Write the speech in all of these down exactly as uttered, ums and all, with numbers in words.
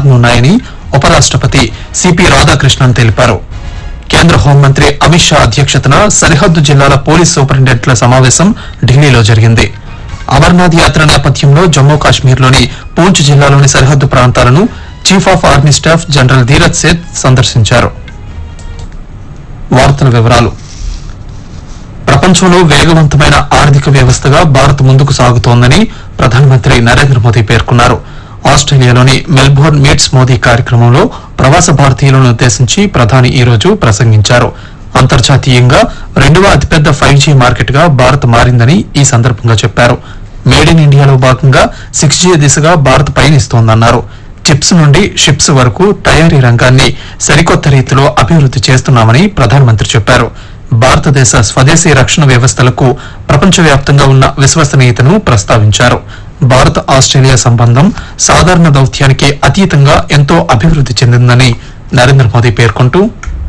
జరగనున్నాయని ఉపరాష్టపతి సిపి రాధాకృష్ణన్ తెలిపారు. కేంద్ర హోంమంత్రి అమిత్ షా అధ్యక్షతన సరిహద్దు జిల్లాల పోలీస్ సూపరింటెండెంట్ల సమావేశం ఢిల్లీలో జరిగింది. అమర్నాథ్ యాత్ర నేపథ్యంలో జమ్మూ కాశ్మీర్లోని పూంచ్ జిల్లాలోని సరిహద్దు ప్రాంతాలను chief of army staff general Dheeraj Seth సందర్శించారు. వార్తల వివరాలు. ప్రపంచంలో వేగవంతమైన ఆర్థిక వ్యవస్థగా భారత్ ముందుకు సాగుతోందని ప్రధానమంత్రి నరేంద్ర మోదీ పేర్కొన్నారు. ఆస్ట్రేలియాలోని మెల్బోర్న్ మీట్స్ మోదీ కార్యక్రమంలో ప్రవాస భారతీయులను ఉద్దేశించి ప్రధాని ఈ రోజు ప్రసంగించారు. అంతర్జాతీయంగా రెండవ అతిపెద్ద ఫైవ్ జీ మార్కెట్ గా భారత్ మారిందని ఈ సందర్భంగా చెప్పారు. మేడ్ ఇన్ ఇండియాలో భాగంగా సిక్స్ జీ దిశగా భారత్ పయనిస్తోందన్నారు. చిప్స్ నుండి షిప్స్ వరకు తయారీ రంగాన్ని సరికొత్త రీతిలో అభివృద్ది చేస్తున్నామని ప్రధానమంత్రి చెప్పారు. భారతదేశ స్వదేశీ రక్షణ వ్యవస్థలకు ప్రపంచవ్యాప్తంగా ఉన్న విశ్వసనీయతను ప్రస్తావించారు. భారత్ ఆస్ట్రేలియా సంబంధం సాధారణ దౌత్యానికి అతీతంగా ఎంతో అభివృద్ది చెందిందని నరేంద్ర మోదీ పేర్కొంటూ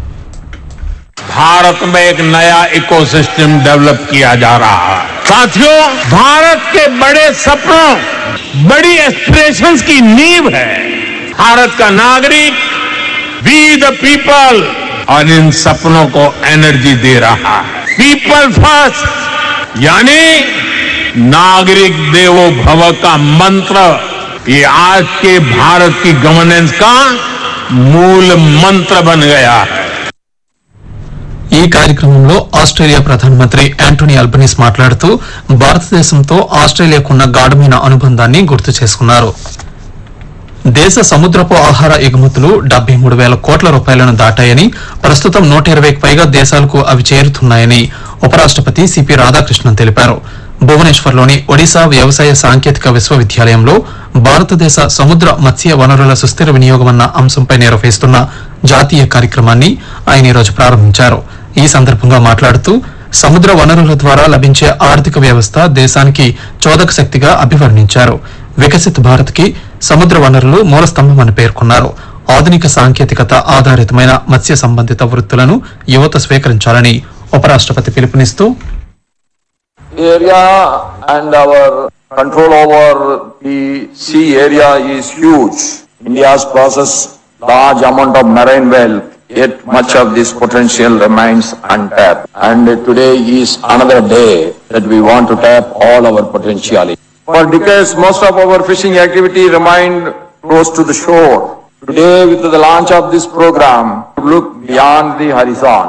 भारत में एक नया इकोसिस्टम डेवलप किया जा रहा है. साथियों, भारत के बड़े सपनों, बड़ी एस्पिरेशंस की नींव है भारत का नागरिक. वी द पीपल, और इन सपनों को एनर्जी दे रहा है. पीपल फर्स्ट यानी नागरिक देवो भव का मंत्र ये आज के भारत की गवर्नेंस का मूल मंत्र बन गया है. ఈ కార్యక్రమంలో ఆస్ట్రేలియా ప్రధానమంత్రి యాంటోనీ అల్బనీస్ మాట్లాడుతూ భారతదేశంతో ఆస్ట్రేలియాకున్న గాఢమైన అనుబంధాన్ని గుర్తు చేసుకున్నారు. దేశ సముద్రపు ఆహార ఎగుమతులు డెబ్బై మూడు వేల కోట్ల రూపాయలను దాటాయని, ప్రస్తుతం నూట ఇరవైకి పైగా దేశాలకు అవి చేరుతున్నాయని ఉపరాష్టపతి సిపి రాధాకృష్ణన్ తెలిపారు. భువనేశ్వర్లోని ఒడిశా వ్యవసాయ సాంకేతిక విశ్వవిద్యాలయంలో భారతదేశ సముద్ర మత్స్య వనరుల సుస్థిర వినియోగమన్న అంశంపై నిర్వహిస్తున్న జాతీయ కార్యక్రమాన్ని ఆయన ఈరోజు ప్రారంభించారు. ఈ సందర్భంగా మాట్లాడుతూ సముద్ర వనరుల ద్వారా లభించే ఆర్థిక వ్యవస్థ దేశానికి చోదక శక్తిగా అభివర్ణించారు. వికసిత్ భారత్ కి సముద్ర వనరులు మూల స్తంభమని పేర్కొన్నారు. ఆధునిక సాంకేతికత ఆధారితమైన మత్స్య సంబంధిత వృత్తులను యువత స్వీకరించాలని ఉపరాష్టపతి పిలుపునిస్తూ area and our control over the sea area is huge. India's possesses large amount of marine wealth, yet much of this potential remains untapped. And today is another day that we want to tap all our potential. For decades, most of our fishing activity remained close to the shore. Today, with the launch of this program, we look beyond the horizon.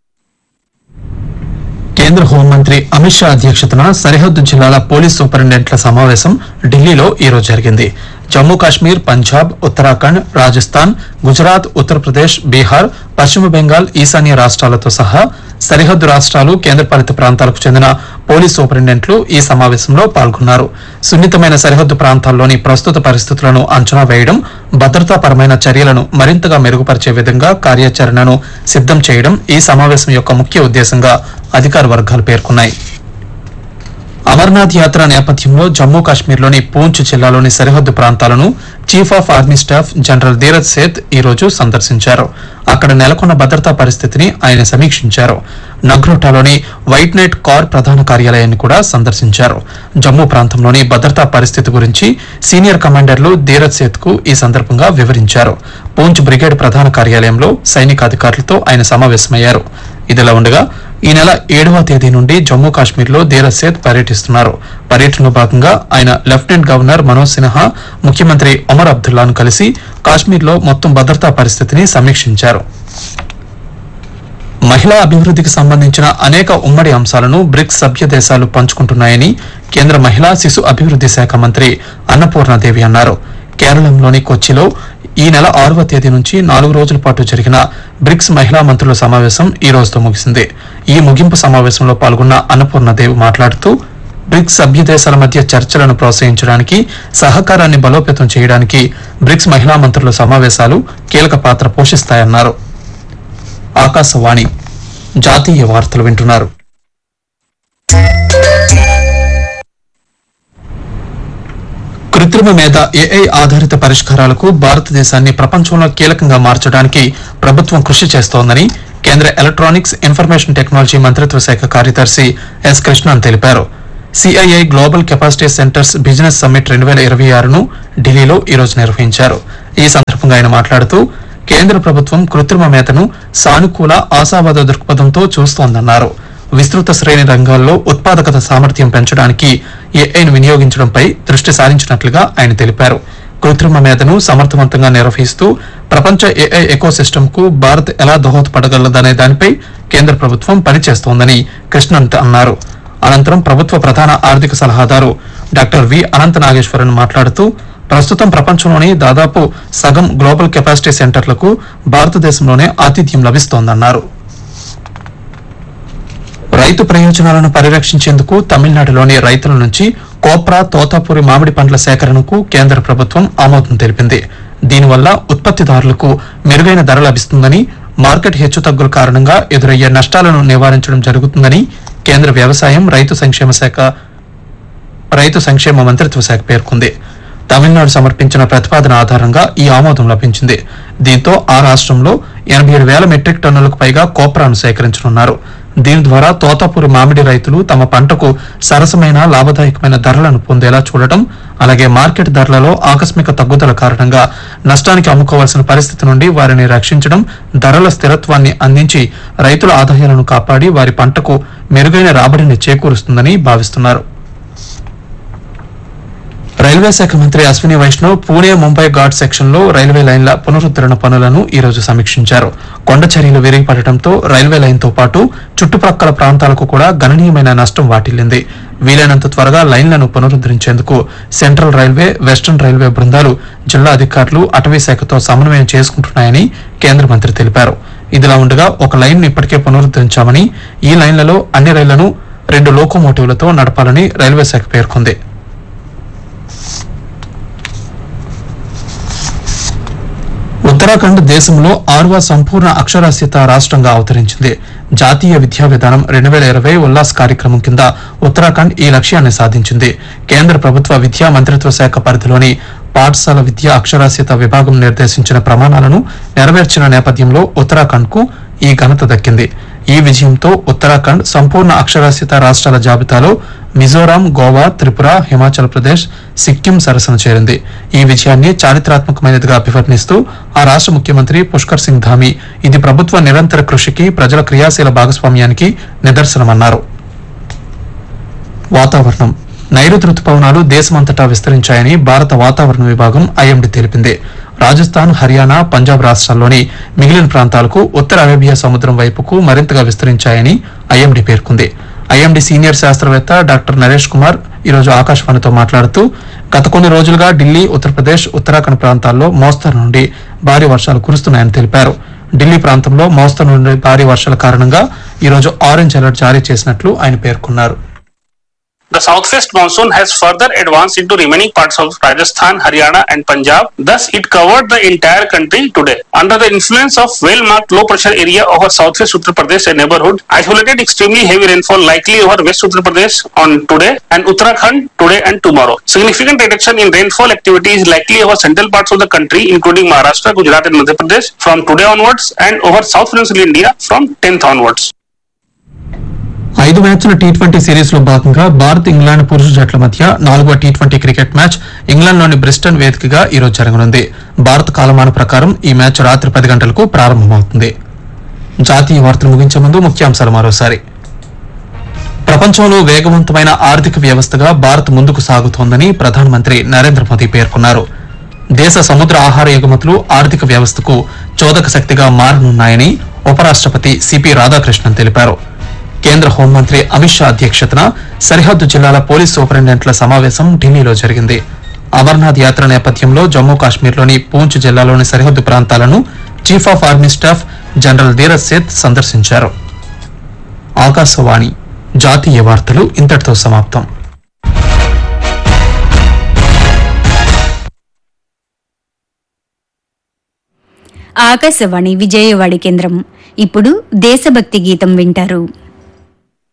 కేంద్ర హోంమంత్రి అమిత్ షా అధ్యక్షతన సరిహద్దు జిల్లాల police సూపరింటెండెంట్ల సమావేశం ఢిల్లీలో ఈరోజు జరిగింది. జమ్మూ కాశ్మీర్, పంజాబ్, ఉత్తరాఖండ్, రాజస్థాన్, గుజరాత్, ఉత్తరప్రదేశ్, బీహార్, పశ్చిమ బెంగాల్, ఈశాన్య రాష్ట్రాలతో సహా సరిహద్దు రాష్ట్రాలు, కేంద్రపాలిత ప్రాంతాలకు చెందిన పోలీస్ సూపరింటెండెంట్లు ఈ సమావేశంలో పాల్గొన్నారు. సున్నితమైన సరిహద్దు ప్రాంతాల్లోని ప్రస్తుత పరిస్థితులను అంచనా వేయడం, భద్రతాపరమైన చర్యలను మరింతగా మెరుగుపరిచే విధంగా కార్యాచరణను సిద్దం చేయడం ఈ సమావేశం యొక్క ముఖ్య ఉద్దేశంగా అధికార వర్గాలు పేర్కొన్నాయి. అమర్నాథ్ యాత్ర నేపథ్యంలో జమ్మూ కాశ్మీర్లోని పూంచ్ జిల్లాలోని సరిహద్దు ప్రాంతాలను chief of army staff general Dheeraj Seth ఈ రోజు సందర్శించారు. అక్కడ నెలకొన్న భద్రతా పరిస్థితిని ఆయన సమీక్షించారు. నగ్రోటాలోని వైట్ నైట్ కార్ ప్రధాన కార్యాలయాన్ని కూడా సందర్శించారు. జమ్మూ ప్రాంతంలోని భద్రతా పరిస్థితి గురించి సీనియర్ కమాండర్లు ధీరజ్ సేథ్ కు ఈ సందర్భంగా వివరించారు. పూంచ్ బ్రిగేడ్ ప్రధాన కార్యాలయంలో సైనికాధికారులతో ఆయన సమావేశమయ్యారు. ఇదిలా ఉండగా ఈ నెల ఏడవ తేదీ నుండి జమ్మూ కాశ్మీర్ లో ధీరజ్ సేథ్ పర్యటిస్తున్నారు. పర్యటనలో భాగంగా ఆయన లెఫ్టినెంట్ గవర్నర్ మనోజ్ సిన్హా, ముఖ్యమంత్రి ఒమర్ అబ్దుల్లాను కలిసి కాశ్మీర్ లో మొత్తం భద్రతా పరిస్థితిని సమీక్షించారు. మహిళా అభివృద్దికి సంబంధించిన అనేక ఉమ్మడి అంశాలను బ్రిక్స్ సభ్య దేశాలు పంచుకుంటున్నాయని కేంద్ర మహిళా శిశు అభివృద్ది శాఖ మంత్రి అన్నపూర్ణాదేవి అన్నారు. కేరళంలోని కొచ్చిలో ఈ నెల ఆరవ తేదీ నుంచి నాలుగు రోజుల పాటు జరిగిన బ్రిక్స్ మహిళా మంత్రుల సమావేశం ఈ రోజుతో ముగిసింది. ఈ ముగింపు సమావేశంలో పాల్గొన్న అన్నపూర్ణదేవి మాట్లాడుతూ బ్రిక్స్ సభ్య దేశాల మధ్య చర్చలను ప్రోత్సహించడానికి, సహకారాన్ని బలోపేతం చేయడానికి బ్రిక్స్ మహిళా మంత్రుల సమావేశాలు కీలక పాత్ర పోషిస్తాయన్నారు. ఆకాశవాణి జాతీయ వార్తలు వింటున్నారు. కృత్రిమ మేధ ఏఐ ఆధారిత పరిష్కారాలకు భారతదేశాన్ని ప్రపంచంలో కీలకంగా మార్చడానికి ప్రభుత్వం కృషి చేస్తోందని కేంద్ర ఎలక్ట్రానిక్స్ ఇన్ఫర్మేషన్ టెక్నాలజీ మంత్రిత్వ శాఖ కార్యదర్శి ఎస్ కృష్ణన్ తెలిపారు. CII global capacity centres business summit రెండు వేల ఇరవై ఆరును ఢిల్లీలో ఈరోజు నిర్వహించారు. ఈ సందర్భంగా ఆయన మాట్లాడుతూ కేంద్ర ప్రభుత్వం కృత్రిమ మేతను సానుకూల ఆశావాద దృక్పథంతో చూస్తోందన్నారు. విస్తృత శ్రేణి రంగాల్లో ఉత్పాదకత సామర్థ్యం పెంచడానికి ఏఐను వినియోగించడంపై దృష్టి సారించినట్లుగా ఆయన తెలిపారు. కృత్రిమ మేధను సమర్థవంతంగా నిర్వహిస్తూ ప్రపంచ ఏఐ ఎకోసిస్టమ్ కు భారత్ ఎలా దోహదపడగలదనే దానిపై కేంద్ర ప్రభుత్వం పనిచేస్తోందని కృష్ణన్ అన్నారు. అనంతరం ప్రభుత్వ ప్రధాన ఆర్థిక సలహాదారు డాక్టర్ వి అనంత నాగేశ్వరన్ మాట్లాడుతూ ప్రస్తుతం ప్రపంచంలోని దాదాపు సగం గ్లోబల్ కెపాసిటీ సెంటర్లకు భారతదేశంలోనే ఆతిథ్యం లభిస్తోందన్నారు. రైతు ప్రయోజనాలను పరిరక్షించేందుకు తమిళనాడులోని రైతుల నుంచి కోప్రా తోతాపూరి మామిడి పండ్ల సేకరణకు కేంద్ర ప్రభుత్వం ఆమోదం తెలిపింది. దీనివల్ల ఉత్పత్తిదారులకు మెరుగైన ధర లభిస్తుందని, మార్కెట్ హెచ్చుతగ్గుల కారణంగా ఎదురయ్యే నష్టాలను నివారించడం జరుగుతుందని కేంద్ర వ్యవసాయం రైతు సంక్షేమ శాఖ రైతు సంక్షేమ మంత్రిత్వ శాఖ పేర్కొంది. తమిళనాడు సమర్పించిన ప్రతిపాదన ఆధారంగా ఈ ఆమోదం లభించింది. దీంతో ఆ రాష్ట్రంలో ఎనభై ఏడు వేల మెట్రిక్ టన్నులకు పైగా కోప్రాను సేకరించనున్నారు. దీని ద్వారా తోతాపూరి మామిడి రైతులు తమ పంటకు సరసమైన లాభదాయకమైన ధరలను పొందేలా చూడటం, అలాగే మార్కెట్ ధరలలో ఆకస్మిక తగ్గుదల కారణంగా నష్టానికి అమ్ముకోవాల్సిన పరిస్థితి నుండి వారిని రక్షించడం, ధరల స్థిరత్వాన్ని అందించి రైతుల ఆదాయాలను కాపాడి వారి పంటకు మెరుగైన రాబడిని చేకూరుస్తుందని భావిస్తున్నారు. రైల్వే శాఖ మంత్రి అశ్విని వైష్ణవ్ పూణే ముంబై ఘాట్ సెక్షన్ లో రైల్వే లైన్ల పునరుద్దరణ పనులను ఈ రోజు సమీక్షించారు. కొండ చర్యలు విరిగిపడటంతో రైల్వే లైన్ తో పాటు చుట్టుప్రక్కల ప్రాంతాలకు కూడా గణనీయమైన నష్టం వాటిల్లింది. వీలైనంత త్వరగా లైన్లను పునరుద్దరించేందుకు సెంట్రల్ రైల్వే, వెస్టర్న్ రైల్వే బృందాలు జిల్లా అధికారులు అటవీ శాఖతో సమన్వయం చేసుకుంటున్నాయని కేంద్ర మంత్రి తెలిపారు. ఇదిలా ఉండగా ఒక లైన్ ను ఇప్పటికే పునరుద్దరించామని, ఈ లైన్లలో అన్ని రైళ్లను రెండు లోకోమోటివ్లతో నడపాలని రైల్వే శాఖ పేర్కొంది. ఉత్తరాఖండ్ దేశంలో ఆరవ సంపూర్ణ అక్షరాస్యత రాష్ట్రంగా అవతరించింది. జాతీయ విద్యా విధానం రెండు వేల ఇరవై ఉల్లాస్ కార్యక్రమం కింద ఉత్తరాఖండ్ ఈ లక్ష్యాన్ని సాధించింది. కేంద్ర ప్రభుత్వ విద్యా మంత్రిత్వ శాఖ పరిధిలోని పాఠశాల విద్యా అక్షరాస్యత విభాగం నిర్దేశించిన ప్రమాణాలను నెరవేర్చిన నేపథ్యంలో ఉత్తరాఖండ్ కు ఈ ఘనత దక్కింది. ఈ విజయంతో ఉత్తరాఖండ్ సంపూర్ణ అక్షరాస్యత రాష్ట్రాల జాబితాలో మిజోరాం, గోవా, త్రిపుర, హిమాచల్ ప్రదేశ్, సిక్కిం సరసన చేరింది. ఈ విజయాన్ని చారిత్రాత్మకమైనదిగా అభివర్ణిస్తూ ఆ రాష్ట్ర ముఖ్యమంత్రి పుష్కర్ సింగ్ ధామీ ఇది ప్రభుత్వ నిరంతర కృషికి, ప్రజల క్రియాశీల భాగస్వామ్యానికి నిదర్శనమన్నారు. వాతావరణం. నైరుతి రుతుపవనాలు దేశమంతటా విస్తరించాయని భారత వాతావరణ విభాగం ఐఎండీ తెలిపింది. రాజస్థాన్, హర్యానా, పంజాబ్ రాష్ట్రాల్లోని మిగిలిన ప్రాంతాలకు ఉత్తర అరేబియా సముద్రం వైపుకు మరింతగా విస్తరించాయని ఐఎండీ పేర్కొంది. ఐఎండీ సీనియర్ శాస్త్రవేత్త డాక్టర్ నరేష్ కుమార్ ఈరోజు ఆకాశవాణితో మాట్లాడుతూ గత కొన్ని రోజులుగా ఢిల్లీ, ఉత్తరప్రదేశ్, ఉత్తరాఖండ్ ప్రాంతాల్లో మోస్తరు నుండి భారీ వర్షాలు కురుస్తున్నాయని తెలిపారు. ఢిల్లీ ప్రాంతంలో మోస్తరు నుండి భారీ వర్షాల కారణంగా ఈరోజు ఆరెంజ్ అలర్ట్ జారీ చేసినట్లు ఆయన పేర్కొన్నారు. The southwest monsoon has further advanced into remaining parts of Rajasthan, Haryana and Punjab. Thus, it covered the entire country today. Under the influence of well-marked low-pressure area over southwest Uttar Pradesh and neighborhood, isolated extremely heavy rainfall likely over West Uttar Pradesh on today and Uttarakhand today and tomorrow. Significant reduction in rainfall activity is likely over central parts of the country, including Maharashtra, Gujarat and Madhya Pradesh from today onwards, and over South Peninsular India from tenth onwards. ఐదు మ్యాచ్ల T twenty series లో భాగంగా Bharat, England పురుష జట్ల మధ్య నాలుగో T twenty cricket match ఇంగ్లాండ్లోని బ్రిస్టన్ వేదికగా ఈరోజు జరగనుంది. భారత కాలమాన ప్రకారం ఈ మ్యాచ్ రాత్రి పది గంటలకు ప్రారంభమవుతుంది. జాతీయ వార్తలు ముగించే ముందు ముఖ్యాంశాలు మరోసారి. ప్రపంచంలో వేగవంతమైన ఆర్థిక వ్యవస్థగా భారత్ ముందుకు సాగుతోందని ప్రధానమంత్రి నరేంద్ర మోదీ పేర్కొన్నారు. దేశ సముద్ర ఆహార ఎగుమతులు ఆర్థిక వ్యవస్థకు చోదక శక్తిగా మారనున్నాయని ఉపరాష్టపతి సిపి రాధాకృష్ణన్ తెలిపారు. కేంద్ర హోంమంత్రి అమిత్ షా అధ్యక్షతన సరిహద్దు జిల్లాల పోలీస్ సూపరింటెండెంట్ల సమావేశం ఢిల్లీలో జరిగింది. అమర్నాథ్ యాత్ర నేపథ్యంలో జమ్మూ కాశ్మీర్లోని పూంచ్ జిల్లాలోని సరిహద్దు ప్రాంతాలను chief of army staff general Dheeraj Seth సందర్శించారు. ఆకాశవాణి జాతీయ వార్తలు ఇంతటితో సమాప్తం. ఆకాశవాణి విజయవాడ కేంద్రం. ఇప్పుడు దేశభక్తి గీతం వింటారు.